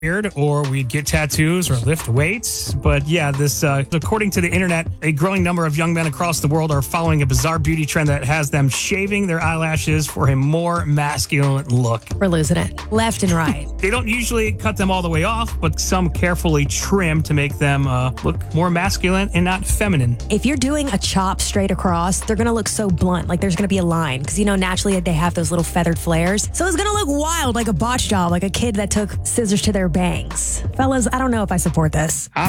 beard, or we'd get tattoos or lift weights. But yeah, this according to the internet, a growing number of young men across the world are following a bizarre beauty trend that has them shaving their eyelashes for a more masculine look. We're losing it left and right. They don't usually cut them all the way off, but some carefully trim to make them look more masculine and not feminine. If you're doing a chop straight across, they're going to look so blunt, like there's going to be a line. Because, naturally they have those little feathered flares. So it's going to look wild, like a botch job, like a kid that took scissors to their bangs. Fellas, I don't know if I support this. I'm